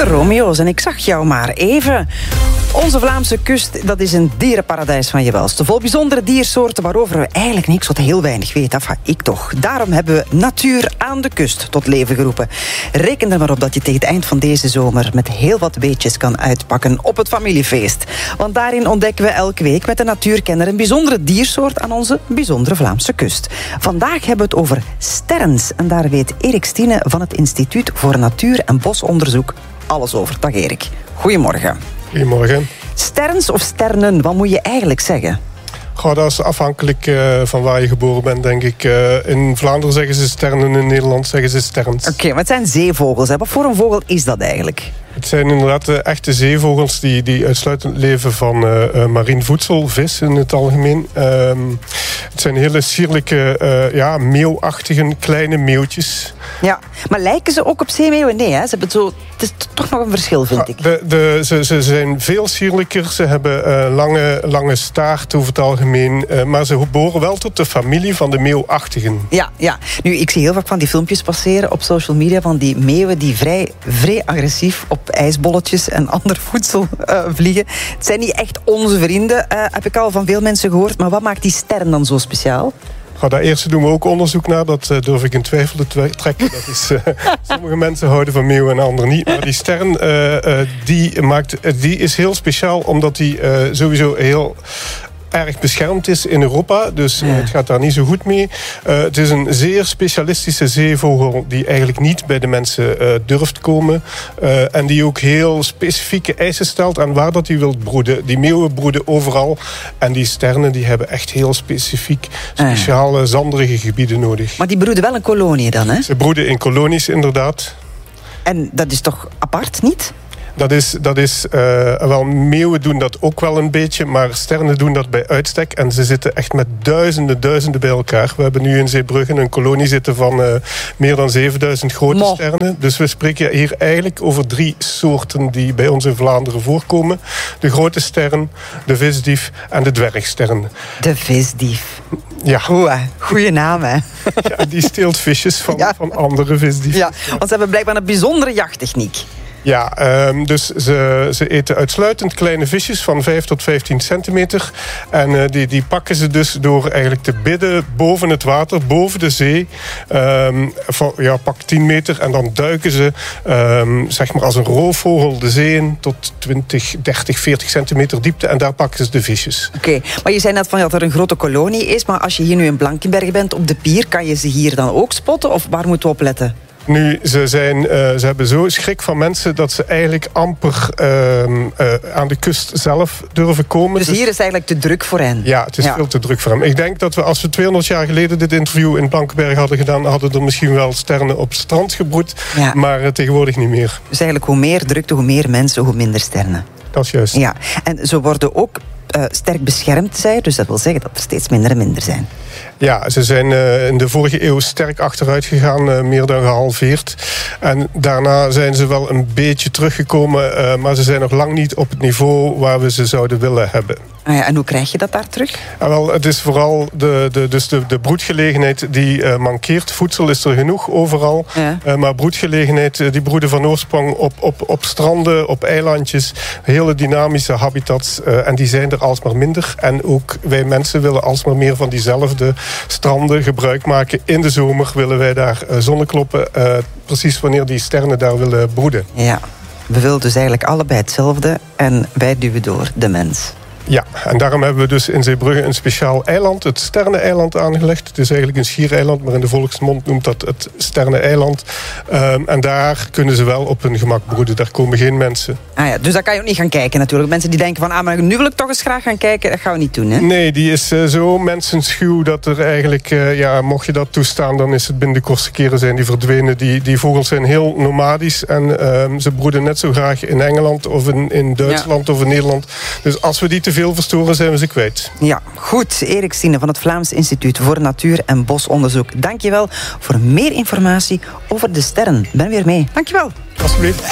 De Romeo's en ik zag jou maar even. Onze Vlaamse kust, dat is een dierenparadijs van je welste. Vol bijzondere diersoorten waarover we eigenlijk niks wat heel weinig weten. Enfin, ik toch. Daarom hebben we Natuur aan de Kust tot leven geroepen. Reken er maar op dat je tegen het eind van deze zomer met heel wat weetjes kan uitpakken op het familiefeest. Want daarin ontdekken we elke week met de natuurkenner een bijzondere diersoort aan onze bijzondere Vlaamse kust. Vandaag hebben we het over sterns. En daar weet Erik Stine van het Instituut voor Natuur- en Bosonderzoek alles over. Dag Erik. Goedemorgen. Goedemorgen. Sterns of sternen, wat moet je eigenlijk zeggen? Goh, dat is afhankelijk van waar je geboren bent, denk ik. In Vlaanderen zeggen ze sternen, in Nederland zeggen ze sterns. Oké, maar het zijn zeevogels. Hè? Wat voor een vogel is dat eigenlijk? Het zijn inderdaad echte zeevogels die uitsluitend leven van marien voedsel, vis in het algemeen. Het zijn hele sierlijke, meeuwachtige kleine meeuwtjes. Ja, maar lijken ze ook op zeemeeuwen? Nee, hè? Ze hebben zo, het is toch nog een verschil, vind ik. Ze zijn veel sierlijker. Ze hebben lange staart over het algemeen. Maar ze behoren wel tot de familie van de meeuwachtigen. Ja. Nu, ik zie heel vaak van die filmpjes passeren op social media van die meeuwen die vrij agressief op ijsbolletjes en ander voedsel vliegen. Het zijn niet echt onze vrienden, heb ik al van veel mensen gehoord. Maar wat maakt die stern dan zo speciaal? Daar eerst doen we ook onderzoek naar. Dat durf ik in twijfel te trekken. Dat is, sommige mensen houden van meeuwen en anderen niet. Maar die stern die is heel speciaal omdat die sowieso heel erg beschermd is in Europa, dus het gaat daar niet zo goed mee. Het is een zeer specialistische zeevogel die eigenlijk niet bij de mensen durft komen en die ook heel specifieke eisen stelt aan waar dat hij wil broeden. Die meeuwen broeden overal en die sternen die hebben echt heel speciale zanderige gebieden nodig. Maar die broeden wel in koloniën dan, hè? Ze broeden in kolonies, inderdaad. En dat is toch apart, niet? Dat is wel, meeuwen doen dat ook wel een beetje, maar sternen doen dat bij uitstek. En ze zitten echt met duizenden bij elkaar. We hebben nu in Zeebrugge een kolonie zitten van meer dan 7000 grote sternen. Dus we spreken hier eigenlijk over 3 soorten die bij ons in Vlaanderen voorkomen. De grote stern, de visdief en de dwergstern. De visdief. Ja. Goeie naam, hè? Ja, die steelt visjes van andere visdieven. Ja, want ze hebben blijkbaar een bijzondere jachttechniek. Ja, dus ze eten uitsluitend kleine visjes van 5 tot 15 centimeter. En die pakken ze dus door eigenlijk te bidden boven het water, boven de zee. Pak 10 meter en dan duiken ze zeg maar als een roofvogel de zee in tot 20, 30, 40 centimeter diepte. En daar pakken ze de visjes. Oké, maar je zei net van dat er een grote kolonie is. Maar als je hier nu in Blankenberge bent op de pier, kan je ze hier dan ook spotten? Of waar moeten we op letten? Nu, ze hebben zo schrik van mensen dat ze eigenlijk amper aan de kust zelf durven komen. Dus hier is eigenlijk te druk voor hen? Ja, het is veel te druk voor hen. Ik denk dat als we 200 jaar geleden dit interview in Blankenberge hadden gedaan, hadden er misschien wel sternen op het strand gebroed. Ja. Maar tegenwoordig niet meer. Dus eigenlijk hoe meer drukte, hoe meer mensen, hoe minder sternen. Dat is juist. Ja, en ze worden ook sterk beschermd, zei je. Dus dat wil zeggen dat er steeds minder en minder zijn. Ja, ze zijn in de vorige eeuw sterk achteruit gegaan, meer dan gehalveerd. En daarna zijn ze wel een beetje teruggekomen, maar ze zijn nog lang niet op het niveau waar we ze zouden willen hebben. En hoe krijg je dat daar terug? Ja, wel, het is vooral de broedgelegenheid die mankeert. Voedsel is er genoeg overal. Ja. Maar broedgelegenheid, die broeden van oorsprong op stranden, op eilandjes. Hele dynamische habitats. En die zijn er alsmaar minder. En ook wij mensen willen alsmaar meer van diezelfde stranden gebruik maken. In de zomer willen wij daar zonnekloppen. Precies wanneer die sternen daar willen broeden. Ja, we willen dus eigenlijk allebei hetzelfde. En wij duwen door, de mens. Ja, en daarom hebben we dus in Zeebrugge een speciaal eiland, het Sterneneiland, aangelegd. Het is eigenlijk een schiereiland, maar in de volksmond noemt dat het Sterneneiland. En daar kunnen ze wel op hun gemak broeden. Daar komen geen mensen. Dus daar kan je ook niet gaan kijken natuurlijk. Mensen die denken van, maar nu wil ik toch eens graag gaan kijken. Dat gaan we niet doen, hè? Nee, die is zo mensenschuw dat er eigenlijk, mocht je dat toestaan, dan is het binnen de kortste keren zijn die verdwenen. Die vogels zijn heel nomadisch en ze broeden net zo graag in Engeland of in Duitsland of in Nederland. Dus als we die te veel verstoren, zijn we ze kwijt. Ja, goed. Erik Stine van het Vlaams Instituut voor Natuur- en Bosonderzoek. Dank je wel voor meer informatie over de sterren. Ben weer mee. Dank je wel. Alsjeblieft.